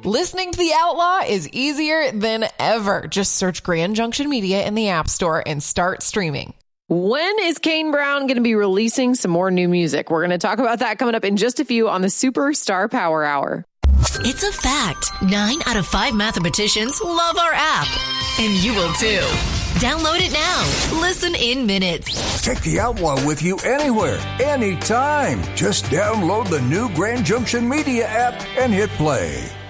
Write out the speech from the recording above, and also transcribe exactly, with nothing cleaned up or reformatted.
Listening to The Outlaw is easier than ever. Just search Grand Junction Media in the App Store and start streaming. When is Kane Brown going to be releasing some more new music? We're going to talk about that coming up in just a few on the Superstar Power Hour. It's a fact. Nine out of five mathematicians love our app. And you will too. Download it now. Listen in minutes. Take The Outlaw with you anywhere, anytime. Just download the new Grand Junction Media app and hit play.